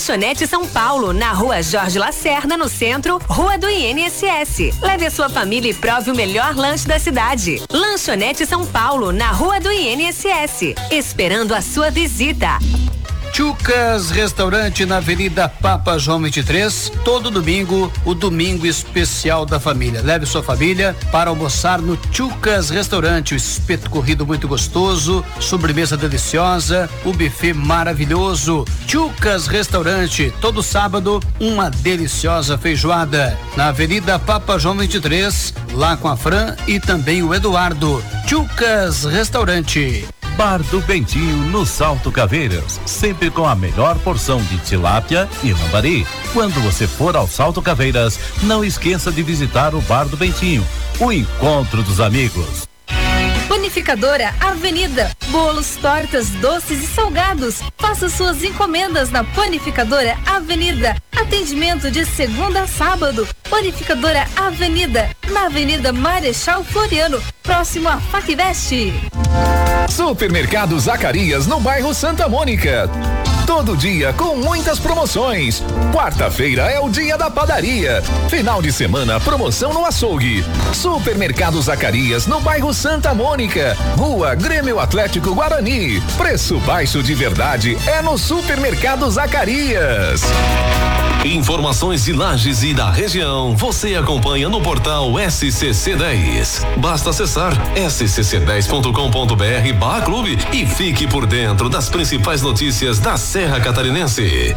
Lanchonete São Paulo, na Rua Jorge Lacerda, no centro, Rua do INSS. Leve a sua família e prove o melhor lanche da cidade. Lanchonete São Paulo, na Rua do INSS. Esperando a sua visita. Tchucas Restaurante na Avenida Papa João 23, todo domingo, o domingo especial da família. Leve sua família para almoçar no Tchucas Restaurante, o espeto corrido muito gostoso, sobremesa deliciosa, o buffet maravilhoso. Tchucas Restaurante, todo sábado, uma deliciosa feijoada. Na Avenida Papa João 23, lá com a Fran e também o Eduardo. Tchucas Restaurante. Bar do Bentinho, no Salto Caveiras, sempre com a melhor porção de tilápia e lambari. Quando você for ao Salto Caveiras, não esqueça de visitar o Bar do Bentinho, o encontro dos amigos. Panificadora Avenida, bolos, tortas, doces e salgados. Faça suas encomendas na Panificadora Avenida. Atendimento de segunda a sábado. Panificadora Avenida, na Avenida Marechal Floriano, próximo a Facvest. Supermercado Zacarias, no bairro Santa Mônica. Todo dia com muitas promoções. Quarta-feira é o dia da padaria. Final de semana, promoção no açougue. Supermercado Zacarias, no bairro Santa Mônica. Rua Grêmio Atlético Guarani. Preço baixo de verdade é no Supermercado Zacarias. Informações de Lages e da região você acompanha no portal SCC10. Basta acessar scc10.com.br/clube e fique por dentro das principais notícias da Serra Catarinense.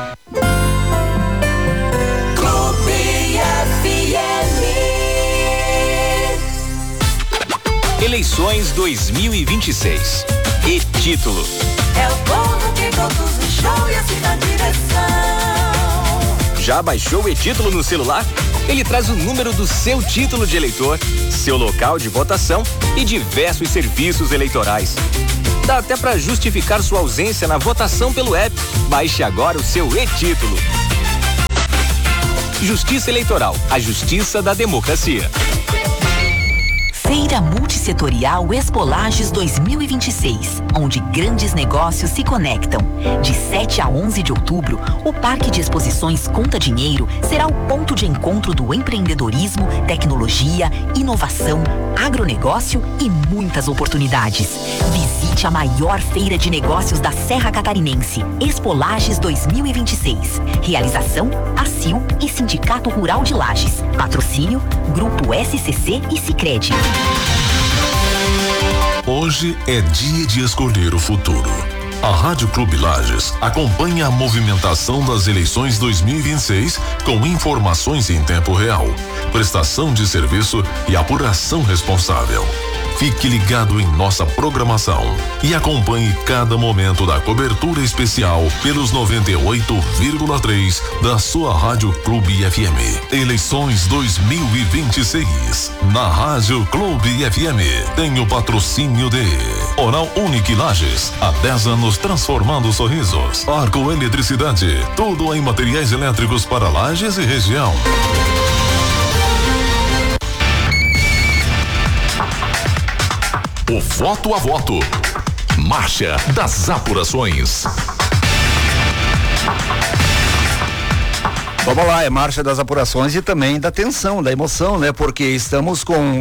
Clube FM. Eleições 2026. E título: é o povo que conduz o show e assina a direção. Já baixou o e-título no celular? Ele traz o número do seu título de eleitor, seu local de votação e diversos serviços eleitorais. Dá até para justificar sua ausência na votação pelo app. Baixe agora o seu e-título. Justiça Eleitoral, a justiça da democracia. Feira Multissetorial Expo Lages 2026, onde grandes negócios se conectam. De 7 a 11 de outubro, o Parque de Exposições Conta Dinheiro será o ponto de encontro do empreendedorismo, tecnologia, inovação, agronegócio e muitas oportunidades. Visite a maior feira de negócios da Serra Catarinense, Expo Lages 2026. Realização: ACIL e Sindicato Rural de Lages. Patrocínio: Grupo SCC e Sicredi. Hoje é dia de escolher o futuro. A Rádio Clube Lages acompanha a movimentação das eleições 2026 com informações em tempo real, prestação de serviço e apuração responsável. Fique ligado em nossa programação e acompanhe cada momento da cobertura especial pelos 98,3 da sua Rádio Clube FM. Eleições 2026 na Rádio Clube FM tem o patrocínio de Oral Unique Lages, há 10 anos transformando sorrisos. Arco Eletricidade, tudo em materiais elétricos para Lages e região. O voto a voto. Marcha das apurações. Vamos lá, é marcha das apurações e também da tensão, da emoção, né? Porque estamos com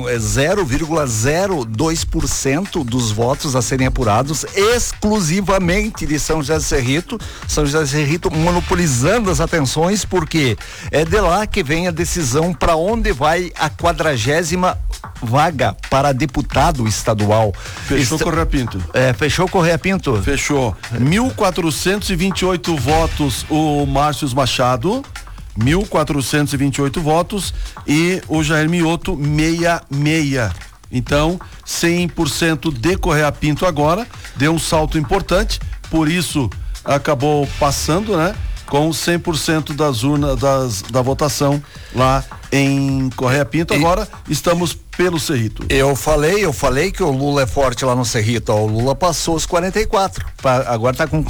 0,02% dos votos a serem apurados exclusivamente de São José do Cerrito. São José do Cerrito monopolizando as atenções, porque é de lá que vem a decisão para onde vai a 40ª vaga para deputado estadual. Fechou Correia Pinto. Fechou Correia Pinto? Fechou. 1.428 votos o Márcio Machado, 1.428 votos, e o Jair Mioto 66. Então, 100% de Correia Pinto agora, deu um salto importante, por isso acabou passando, né? Com 100% das urnas da votação lá em Correia Pinto. Agora estamos pelo Cerrito. Eu falei que o Lula é forte lá no Cerrito. O Lula passou os 44, agora está com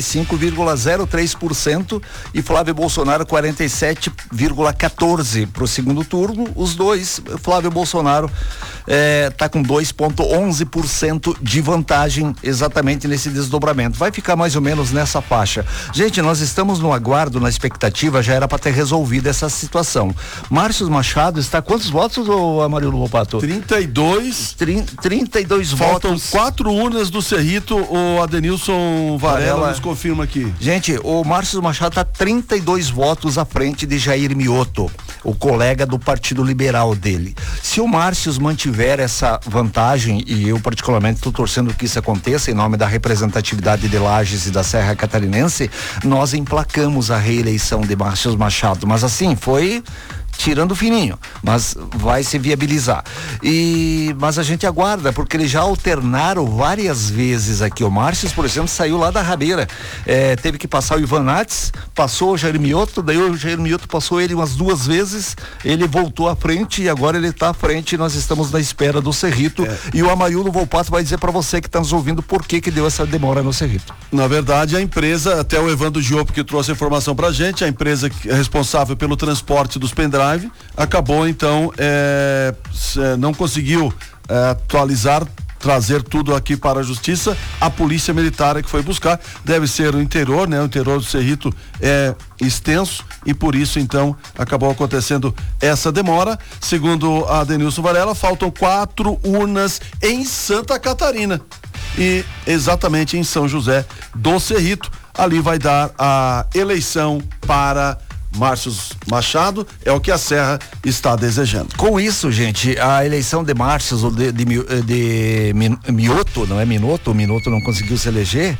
45,03% e Flávio Bolsonaro 47,14% para o segundo turno. Os dois, Flávio Bolsonaro está com 2,11% de vantagem exatamente nesse desdobramento. Vai ficar mais ou menos nessa faixa. Gente, nós estamos no aguardo, na expectativa, já era para ter resolvido essa situação. Márcio Machado está quantos votos, Amarildo Lopato? 32 Faltam votos. 4 urnas do Cerrito, o Adenilson Varela nos confirma aqui. Gente, o Márcio Machado está 32 votos à frente de Jair Mioto, o colega do Partido Liberal dele. Se o Márcio mantiver essa vantagem, e eu particularmente estou torcendo que isso aconteça em nome da representatividade de Lages e da Serra Catarinense, nós emplacamos a reeleição de Márcio Machado, mas assim, foi tirando fininho, mas vai se viabilizar. Mas a gente aguarda, porque eles já alternaram várias vezes aqui. O Márcio, por exemplo, saiu lá da rabeira, teve que passar o Ivan Nates, passou o Jair Mioto, daí o Jair Mioto passou ele umas 2 vezes, ele voltou à frente e agora ele está à frente e nós estamos na espera do Cerrito. E o Amarildo Volpato vai dizer para você que está nos ouvindo por que deu essa demora no Cerrito. Na verdade, a empresa, até o Evandro Giopo que trouxe a informação pra gente, a empresa que é responsável pelo transporte dos pendrive, acabou então não conseguiu atualizar, trazer tudo aqui para a justiça. A polícia militar que foi buscar, deve ser o interior, né? O interior do Cerrito é extenso e por isso então acabou acontecendo essa demora. Segundo a Adenilson Varela, faltam 4 urnas em Santa Catarina e exatamente em São José do Cerrito. Ali vai dar a eleição para Márcio Machado, é o que a Serra está desejando. Com isso, gente, a eleição de Márcio ou de Mioto, não é Minuto, o Minuto não conseguiu se eleger,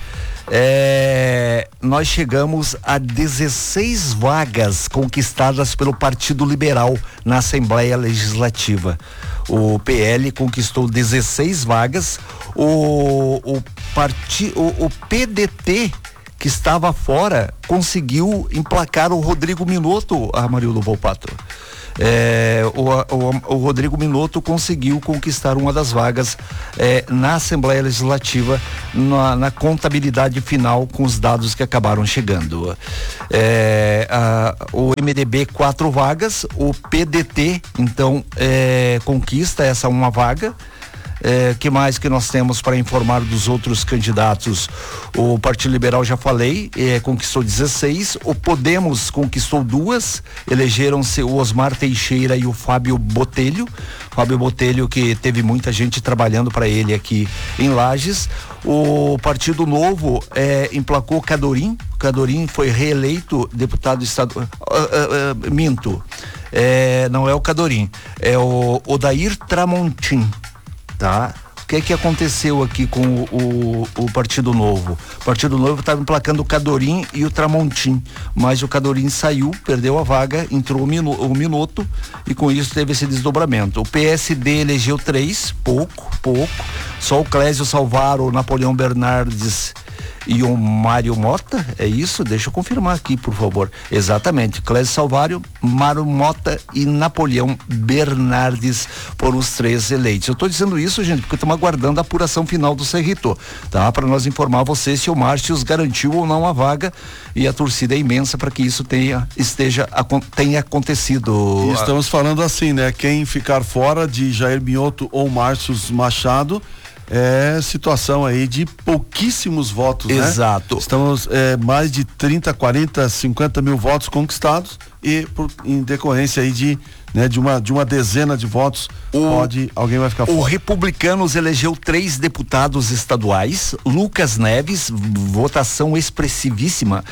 nós chegamos a 16 vagas conquistadas pelo Partido Liberal na Assembleia Legislativa. O PL conquistou 16 vagas, o PDT, que estava fora, conseguiu emplacar o Rodrigo Minuto, Amarildo Volpato. O Rodrigo Minuto conseguiu conquistar uma das vagas na Assembleia Legislativa na contabilidade final com os dados que acabaram chegando. O MDB 4 vagas, o PDT então conquista essa uma vaga. Que mais que nós temos para informar dos outros candidatos? O Partido Liberal, já falei, conquistou 16, o Podemos conquistou 2, elegeram-se o Osmar Teixeira e o Fábio Botelho, que teve muita gente trabalhando para ele aqui em Lages. O Partido Novo emplacou Cadorim foi reeleito deputado estadual, não é o Cadorim, é o Odair Tramontim. Tá? O que aconteceu aqui com o Partido Novo? O Partido Novo estava emplacando o Cadorim e o Tramontim, mas o Cadorim saiu, perdeu a vaga, entrou o Minuto e com isso teve esse desdobramento. O PSD elegeu 3, pouco, só o Clésio Salvaro, o Napoleão Bernardes e o Mário Mota, é isso? Deixa eu confirmar aqui, por favor. Exatamente, Clésio Salvário, Mário Mota e Napoleão Bernardes foram os 3 eleitos. Eu estou dizendo isso, gente, porque estamos aguardando a apuração final do Cerrito, tá? Para nós informar você se o Márcio garantiu ou não a vaga, e a torcida é imensa para que isso tenha acontecido. E estamos falando assim, né? Quem ficar fora de Jair Mioto ou Márcio Machado, situação aí de pouquíssimos votos, né? Exato. Estamos mais de 30, 40, 50 mil votos conquistados e em decorrência aí de uma dezena de votos, alguém vai ficar fora. O Republicanos elegeu 3 deputados estaduais. Lucas Neves, votação expressivíssima,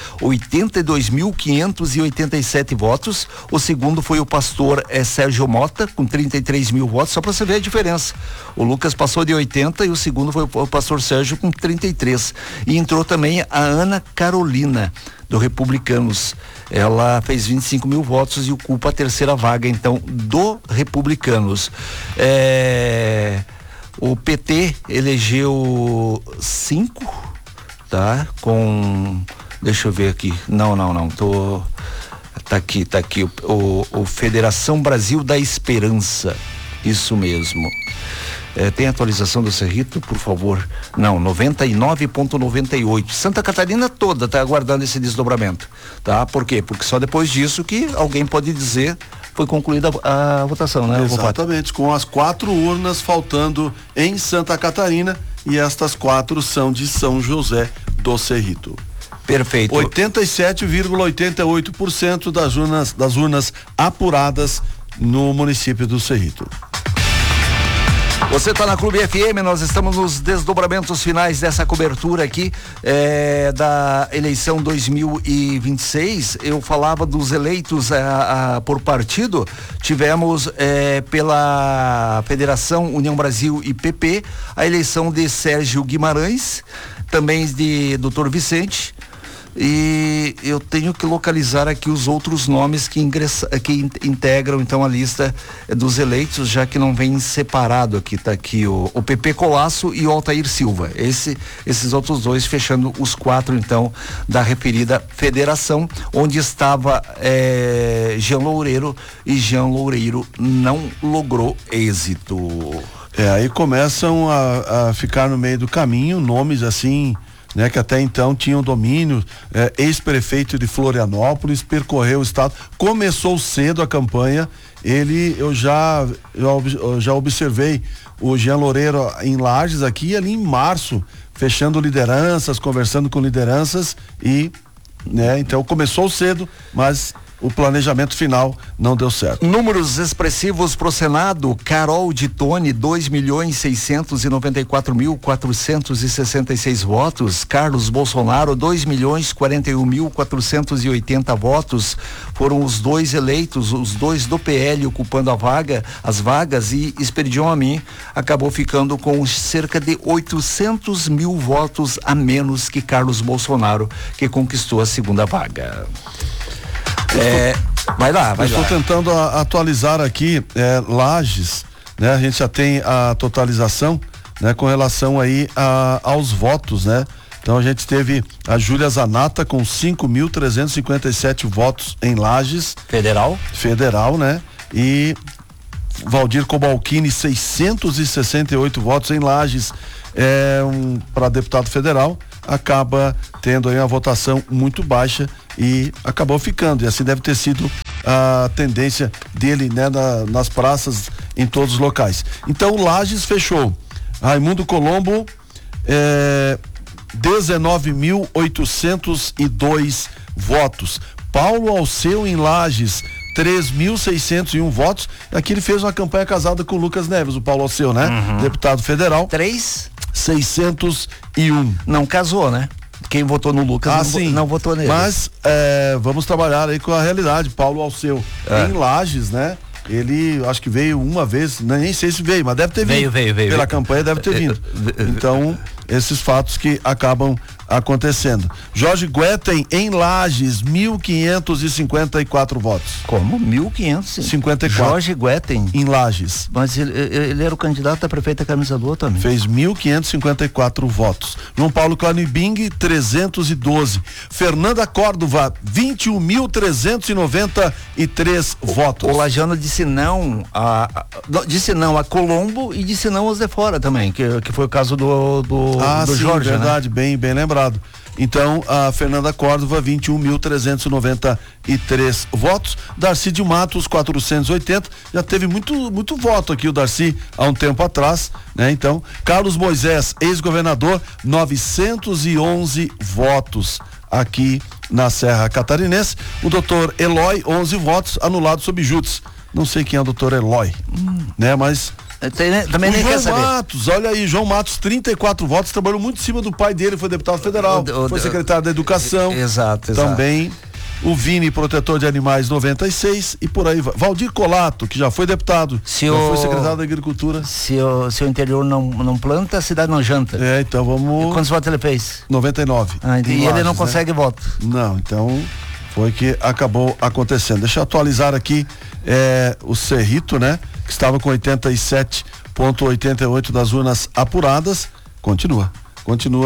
82.587 votos. O segundo foi o pastor Sérgio Mota, com 33 mil votos, só para você ver a diferença. O Lucas passou de 80 e o segundo foi o pastor Sérgio com 33. E entrou também a Ana Carolina, do Republicanos. Ela fez 25 mil votos e ocupa a 3ª vaga, então, do Republicanos. O PT elegeu 5, tá? Deixa eu ver aqui. Não. Tá aqui. O Federação Brasil da Esperança. Isso mesmo. Tem atualização do Cerrito, por favor? Não, 99,98. Santa Catarina toda está aguardando esse desdobramento, tá? Por quê? Porque só depois disso que alguém pode dizer foi concluída a votação, né? Exatamente, com as 4 urnas faltando em Santa Catarina, e estas 4 são de São José do Cerrito. Perfeito. 87,88% das urnas apuradas no município do Cerrito. Você está na Clube FM, nós estamos nos desdobramentos finais dessa cobertura aqui da eleição 2026. Eu falava dos eleitos por partido. Tivemos pela Federação União Brasil e PP a eleição de Sérgio Guimarães, também de Dr. Vicente. E eu tenho que localizar aqui os outros nomes que integram então a lista dos eleitos, já que não vem separado aqui. Tá aqui o PP Colasso e o Altair Silva. Esses outros dois fechando os 4 então da referida federação, onde estava Jean Loureiro, e Jean Loureiro não logrou êxito. Aí começam a ficar no meio do caminho nomes assim, né, que até então tinham domínio. Ex-prefeito de Florianópolis, percorreu o estado, começou cedo a campanha. Eu já observei o Jean Loureiro em Lages aqui, ali em março, fechando lideranças, conversando com lideranças e, né, então começou cedo, mas o planejamento final não deu certo. Números expressivos pro Senado: Carol de Tone, 2.694.466 votos. Carlos Bolsonaro, 2.041.480 votos. Foram os 2 eleitos, os 2 do PL ocupando as vagas, e Esperidion Amin acabou ficando com cerca de 800 mil votos a menos que Carlos Bolsonaro, que conquistou a segunda vaga. Vai lá. Estou tentando atualizar aqui Lages, né? A gente já tem a totalização, né? Com relação aí aos votos, né? Então a gente teve a Júlia Zanata com 5.357 votos em Lages. Federal, né? E Valdir Cobalcini, 668 votos em Lages, para deputado federal. Acaba tendo aí uma votação muito baixa e acabou ficando, e assim deve ter sido a tendência dele, né, nas praças, em todos os locais. Então Lages fechou. Raimundo Colombo, 19.802 votos. Paulo Alceu em Lages, 3.601 votos. Aqui ele fez uma campanha casada com o Lucas Neves, o Paulo Alceu, né? Deputado federal. 601. Não casou, né? Quem votou no Lucas não votou nele. Mas vamos trabalhar aí com a realidade. Paulo Alceu em Lages, né? Ele acho que veio uma vez, nem sei se veio, mas deve ter vindo. Veio. Pela campanha deve ter vindo. Então, esses fatos que acabam acontecendo. Jorge Guetem em Lages, 1.554 votos. Como? 1.554? Jorge Guetem em Lages. Mas ele era o candidato a prefeito Camisa Boa também. Fez 1.554 votos. João Paulo Clanibing, 312. Fernanda Córdova, 21.393 votos. O Lajano disse não a Colombo e disse não aos de fora também, que foi o caso do sim, Jorge, verdade, né? Bem lembrado. Então, a Fernanda Córdova, 21.393 votos. Darcy de Matos, 480. Já teve muito voto aqui o Darcy há um tempo atrás, né? Então, Carlos Moisés, ex-governador, 911 votos aqui na Serra Catarinense. O doutor Eloy, 11 votos, anulado sob júdice. Não sei quem é o doutor Eloy, né? Mas também nem quer saber. João Matos, olha aí, João Matos, 34 votos, trabalhou muito em cima do pai dele, foi deputado federal, foi secretário da Educação. Exato. Também o Vini, protetor de animais, 96, e por aí vai. Valdir Colato, que já foi deputado, foi secretário da Agricultura. Se o interior não planta, a cidade não janta. Então vamos... E quantos votos ele fez? 99. E ele não consegue voto. Não, então foi que acabou acontecendo. Deixa eu atualizar aqui o Cerrito, né? Que estava com 87,88 das urnas apuradas, continua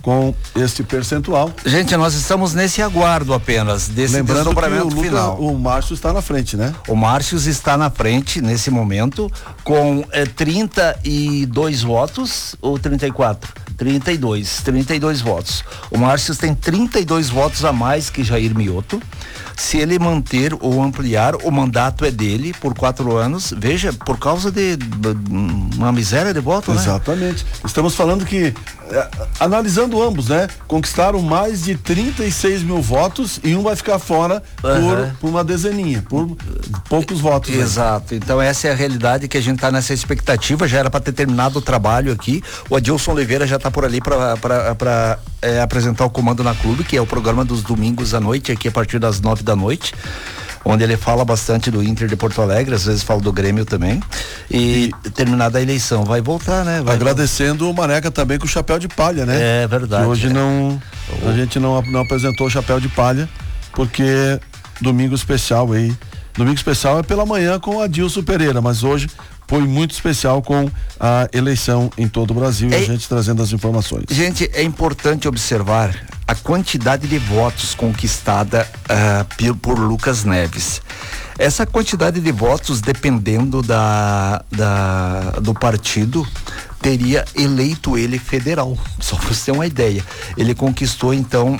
com este percentual. Gente, nós estamos nesse aguardo apenas, desse desdobramento final. O Márcio está na frente, né? O Márcio está na frente nesse momento com 32 votos ou 34? 32 votos. O Márcio tem 32 votos a mais que Jair Mioto. Se ele manter ou ampliar, o mandato é dele por 4 anos. Veja, por causa de uma miséria de votos, né? Exatamente. Estamos falando que, analisando ambos, né? Conquistaram mais de 36 mil votos e um vai ficar fora por uma dezeninha, por poucos votos. Exato. Né? Então essa é a realidade que a gente está nessa expectativa. Já era para ter terminado o trabalho aqui. O Adilson Oliveira já está por ali para apresentar o Comando na Clube, que é o programa dos domingos à noite, aqui a partir das 9 da noite, onde ele fala bastante do Inter de Porto Alegre, às vezes fala do Grêmio também, e terminada a eleição, vai voltar, né? Agradecendo o Maneca também com o chapéu de palha, né? É verdade. Que hoje a gente não apresentou o chapéu de palha, porque domingo especial aí, domingo especial é pela manhã com o Adilson Pereira, mas hoje foi muito especial com a eleição em todo o Brasil e a gente trazendo as informações. Gente, é importante observar a quantidade de votos conquistada por Lucas Neves. Essa quantidade de votos, dependendo do partido, teria eleito ele federal, só para você ter uma ideia. Ele conquistou então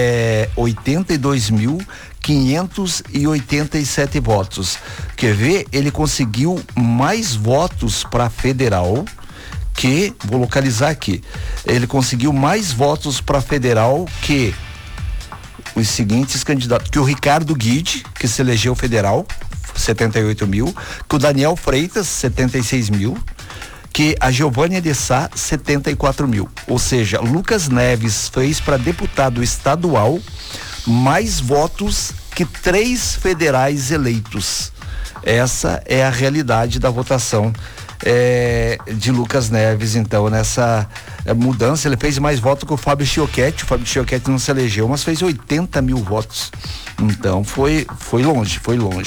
82.587 votos. Quer ver? Ele conseguiu mais votos para federal que, vou localizar aqui, ele conseguiu mais votos para federal que os seguintes candidatos, que o Ricardo Guide, que se elegeu federal, 78 mil, que o Daniel Freitas, 76 mil, que a Giovânia de Sá, 74 mil. Ou seja, Lucas Neves fez para deputado estadual mais votos que 3 federais eleitos. Essa é a realidade da votação de Lucas Neves, então, nessa mudança. Ele fez mais votos que o Fábio Chiochetti. O Fábio Chiochetti não se elegeu, mas fez 80 mil votos. Então foi longe.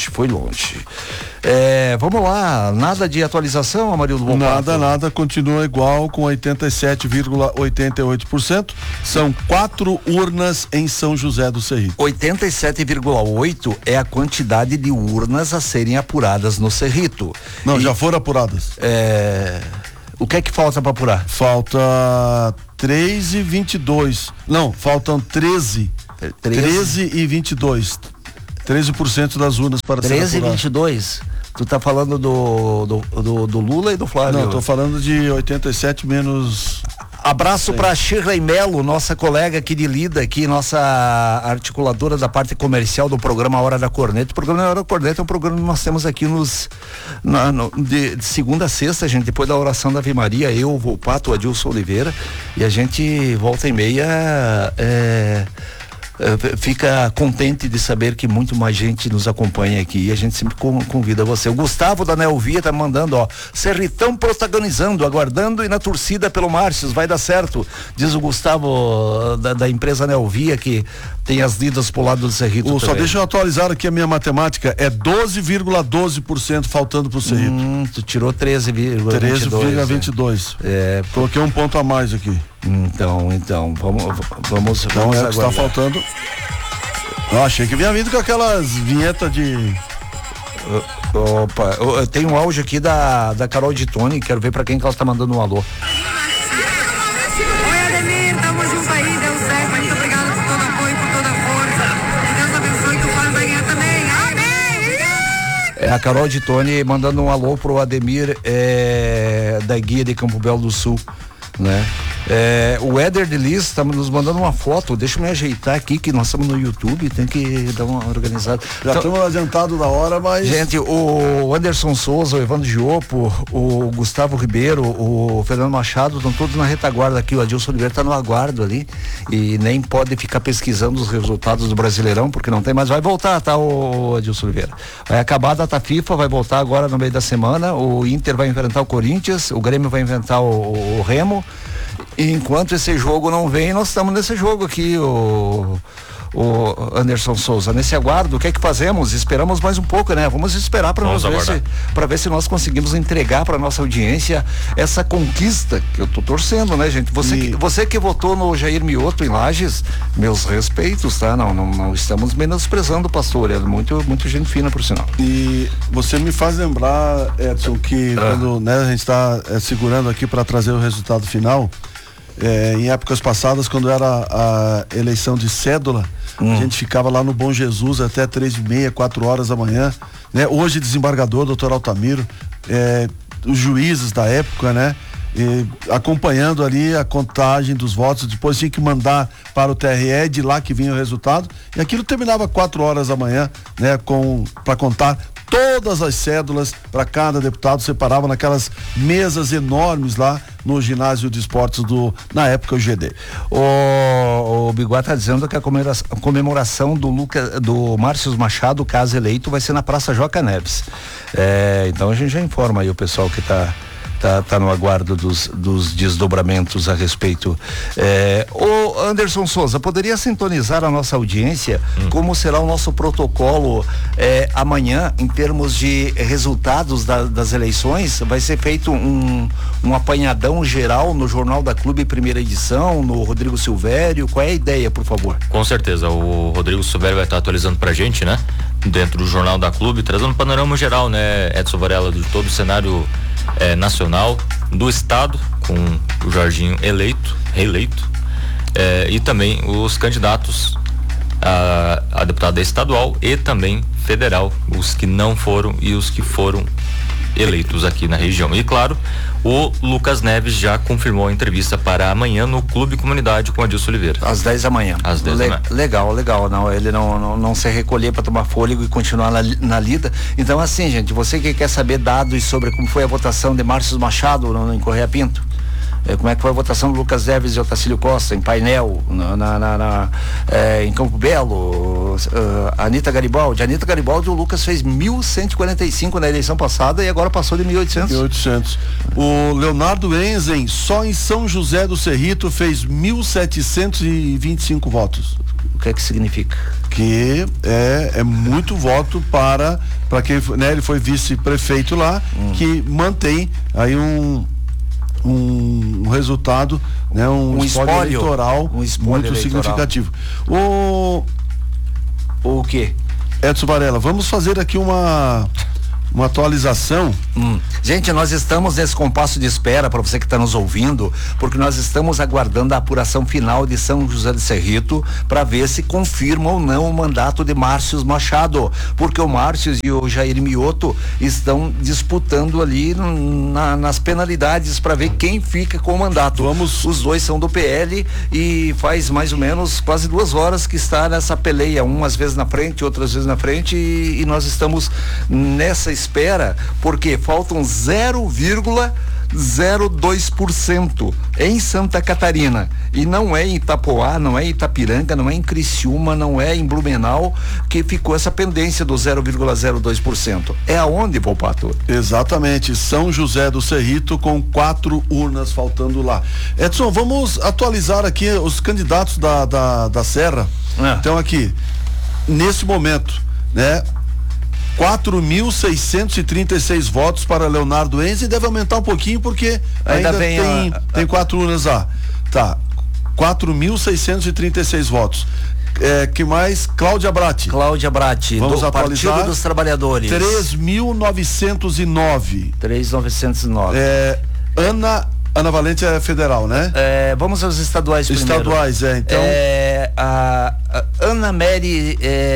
Vamos lá, nada de atualização, Amarildo? Nada, continua igual com 87,88%. São 4 urnas em São José do Cerrito. 87,8% é a quantidade de urnas a serem apuradas no Cerrito. Não, já foram apuradas. O que é que falta para apurar? Falta 3,22. Não, faltam 13 e 22. 13% das urnas para ser apurado. 13 e 22? Tu tá falando do Lula e do Flávio? Não, tô falando de 87 menos... Abraço para Shirley Melo, nossa colega aqui de Lida, aqui, nossa articuladora da parte comercial do programa Hora da Corneta. O programa Hora da Corneta é um programa que nós temos aqui de segunda a sexta, gente, depois da oração da Ave Maria, eu, o Volpato, o Adilson Oliveira, e a gente volta e meia fica contente de saber que muito mais gente nos acompanha aqui e a gente sempre convida você. O Gustavo da Nelvia tá mandando, Cerritão protagonizando, aguardando e na torcida pelo Márcio, vai dar certo, diz o Gustavo da empresa Nelvia, que tem as lidas pro lado do Cerrito. Só deixa eu atualizar aqui a minha matemática, é 12,12% faltando pro Cerrito. Tu tirou 13,22. Coloquei um ponto a mais aqui. Então, vamos é o que está faltando. Eu achei que vinha vindo com aquelas vinhetas de... Opa, eu tenho um áudio aqui da Carol de Tony, quero ver pra quem que ela tá mandando um alô. Oi, Ademir, tamo junto aí, deu certo, muito obrigada por todo apoio, por toda a força. Deus abençoe, que o Fábio vai ganhar também. Amém! A Carol de Tony mandando um alô pro Ademir da Guia de Campo Belo do Sul, né? O Éder de Liz está nos mandando uma foto, deixa eu me ajeitar aqui que nós estamos no YouTube, tem que dar uma organizada. Já estamos adiantados da hora, mas... Gente, o Anderson Souza, o Evandro Giopo, o Gustavo Ribeiro, o Fernando Machado estão todos na retaguarda aqui, o Adilson Oliveira está no aguardo ali e nem pode ficar pesquisando os resultados do Brasileirão, porque não tem, mas vai voltar, tá, o Adilson Oliveira? Vai acabar a data FIFA, vai voltar agora no meio da semana, o Inter vai enfrentar o Corinthians, o Grêmio vai enfrentar o Remo. E enquanto esse jogo não vem, nós estamos nesse jogo aqui, o Anderson Souza. Nesse aguardo, o que é que fazemos? Esperamos mais um pouco, né? Vamos esperar para ver se nós conseguimos entregar para nossa audiência essa conquista que eu tô torcendo, né, gente? Você que votou no Jair Mioto em Lages, meus respeitos, tá? Não estamos menosprezando o pastor, é muito gente fina, por sinal. E você me faz lembrar, Edson, que quando, né, a gente está segurando aqui para trazer o resultado final, em épocas passadas, quando era a eleição de cédula, a gente ficava lá no Bom Jesus até 3h30, 4 horas da manhã, né? Hoje, desembargador, doutor Altamiro, os juízes da época, né? Acompanhando ali a contagem dos votos, depois tinha que mandar para o TRE, de lá que vinha o resultado, e aquilo terminava 4 horas da manhã, né? Para contar todas as cédulas para cada deputado, separava naquelas mesas enormes lá no ginásio de esportes na época, o GD. O Biguá tá dizendo que a comemoração do Márcio Machado, caso eleito, vai ser na Praça Joca Neves. Então a gente já informa aí o pessoal que tá no aguardo dos desdobramentos a respeito. O Anderson Souza, poderia sintonizar a nossa audiência como será o nosso protocolo amanhã em termos de resultados das eleições? Vai ser feito um apanhadão geral no Jornal da Clube, primeira edição, no Rodrigo Silvério? Qual é a ideia, por favor? Com certeza, o Rodrigo Silvério vai estar atualizando pra gente, né? Dentro do Jornal da Clube, trazendo um panorama geral, né, Edson Varela, de todo o cenário nacional, do estado, com o Jorginho reeleito, e também os candidatos a deputada estadual e também federal, os que não foram e os que foram eleitos aqui na região. E claro, o Lucas Neves já confirmou a entrevista para amanhã no Clube Comunidade com Adilson Oliveira. Às 10 da manhã. Às 10 da manhã. Legal. Não, ele não se recolher para tomar fôlego e continuar na lida. Então, assim, gente, você que quer saber dados sobre como foi a votação de Márcio Machado em Correia Pinto, como é que foi a votação do Lucas Neves e Otacílio Costa em Painel, em Campo Belo, Anita Garibaldi, o Lucas fez 1.145 na eleição passada e agora passou de 1.800. O Leonardo Enzen, só em São José do Cerrito, fez 1.725 votos. O que é que significa? Que é muito voto para quem, né, ele foi vice-prefeito lá, que mantém aí um resultado, né, um espólio eleitoral muito significativo. O quê? Edson Varela, vamos fazer aqui uma atualização. Gente, nós estamos nesse compasso de espera para você que está nos ouvindo, porque nós estamos aguardando a apuração final de São José do Cerrito para ver se confirma ou não o mandato de Márcio Machado, porque o Márcio e o Jair Mioto estão disputando ali nas penalidades para ver quem fica com o mandato. Os dois são do PL e faz mais ou menos quase 2 horas que está nessa peleia, umas vezes na frente, outras vezes na frente, e nós estamos nessa espera, porque faltam 0,02% em Santa Catarina, e não é em Itapoá, não é em Itapiranga, não é em Criciúma, não é em Blumenau que ficou essa pendência do 0,02%. É aonde, Volpato? Exatamente, São José do Cerrito, com 4 urnas faltando lá. Edson, vamos atualizar aqui os candidatos da Serra. Então aqui, nesse momento, né, 4.636 votos para Leonardo Enze, deve aumentar um pouquinho porque ainda tem 4 urnas lá. Tá, 4.636 votos. Que mais? Cláudia Bratti. Vamos do atualizar. Partido dos Trabalhadores. 3.909. 3.909. Ana Valente é federal, né? Vamos aos estaduais primeiro. Estaduais, então. A Ana Mary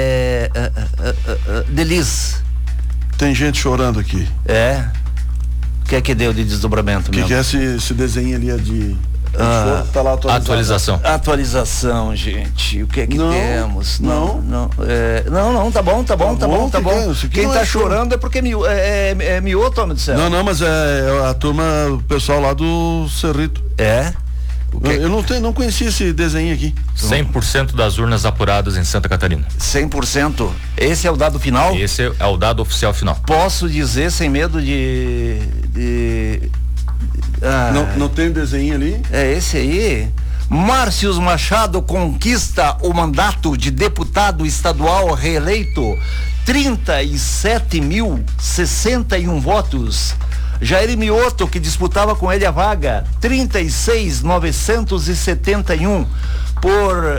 Delis. Tem gente chorando aqui. O que é que deu de desdobramento? O que é esse desenho ali de... Tá lá atualização, gente. O que é que temos? Não, tá bom. Quem tá chorando é porque é Mioto, homem do céu. Não, mas é a turma, o pessoal lá do Cerrito. Eu não conhecia esse desenho aqui. 100% das urnas apuradas em Santa Catarina. 100%? Esse é o dado final? Esse é o dado oficial final. Posso dizer sem medo de não tem desenho ali? É esse aí. Márcios Machado conquista o mandato de deputado estadual reeleito, 37.061 votos. Jair Mioto, que disputava com ele a vaga, 36.971 por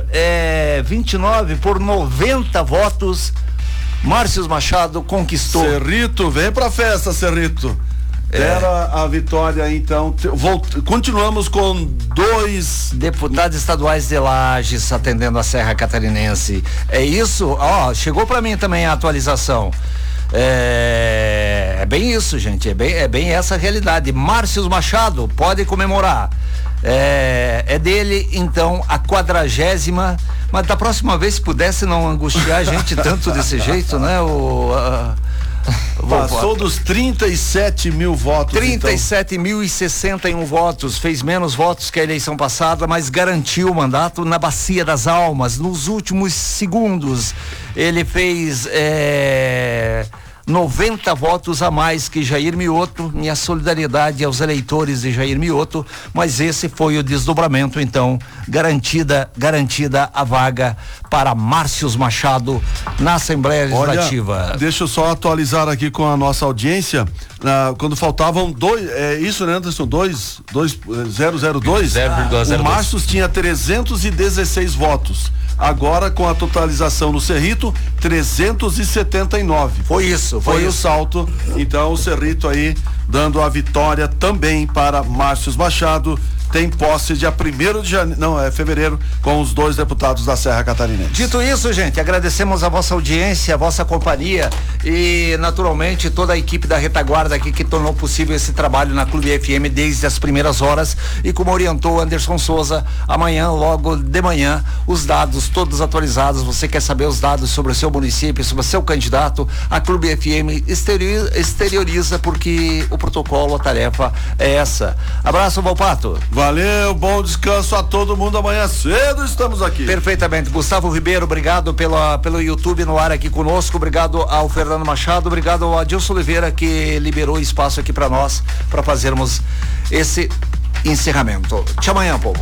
90 votos. Márcios Machado conquistou. Cerrito, vem pra festa, Cerrito. Era a vitória, então. Continuamos com 2 deputados estaduais de Lages atendendo a Serra Catarinense. É isso? Chegou para mim também a atualização. É bem isso, gente. É bem essa a realidade. Márcios Machado pode comemorar. É dele, então, a 40ª. Mas da próxima vez, se pudesse não angustiar a gente tanto desse jeito, né? Passou dos 37 mil votos. 37.061 votos, fez menos votos que a eleição passada, mas garantiu o mandato na Bacia das Almas. Nos últimos segundos, ele fez 90 votos a mais que Jair Mioto. Minha solidariedade aos eleitores de Jair Mioto, mas esse foi o desdobramento, então, garantida a vaga para Márcios Machado na Assembleia Legislativa. Olha, deixa eu só atualizar aqui com a nossa audiência, quando faltavam 2, isso, né, Anderson? 002. O Márcios tinha 316 votos. Agora, com a totalização no Cerrito, 379. Foi isso. Foi o salto. Então, o Cerrito aí dando a vitória também para Márcios Machado. Tem posse dia 1º de janeiro, não, é fevereiro, com os 2 deputados da Serra Catarinense. Dito isso, gente, agradecemos a vossa audiência, a vossa companhia e, naturalmente, toda a equipe da retaguarda aqui que tornou possível esse trabalho na Clube FM desde as primeiras horas. E como orientou Anderson Souza, amanhã, logo de manhã, os dados todos atualizados. Você quer saber os dados sobre o seu município, sobre o seu candidato, a Clube FM exterioriza, porque o protocolo, a tarefa é essa. Abraço, Valpato. Valeu, bom descanso a todo mundo. Amanhã cedo estamos aqui. Perfeitamente. Gustavo Ribeiro, obrigado pelo YouTube no ar aqui conosco. Obrigado ao Fernando Machado. Obrigado ao Adilson Oliveira, que liberou espaço aqui para nós, para fazermos esse encerramento. Até amanhã, povo.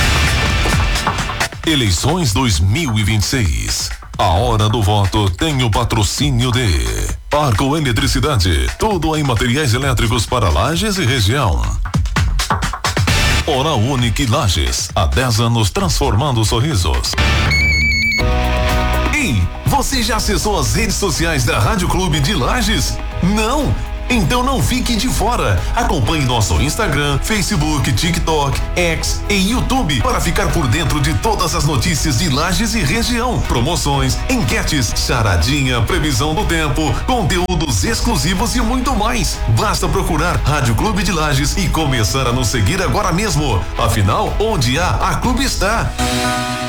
Eleições 2026. A hora do voto tem o patrocínio de Arco Eletricidade. Tudo em materiais elétricos para Lages e região. Oral Unique Lages, há 10 anos transformando sorrisos. Ei, você já acessou as redes sociais da Rádio Clube de Lages? Não? Então não fique de fora. Acompanhe nosso Instagram, Facebook, TikTok, X e YouTube para ficar por dentro de todas as notícias de Lages e região. Promoções, enquetes, charadinha, previsão do tempo, conteúdos exclusivos e muito mais. Basta procurar Rádio Clube de Lages e começar a nos seguir agora mesmo. Afinal, onde há, a Clube está.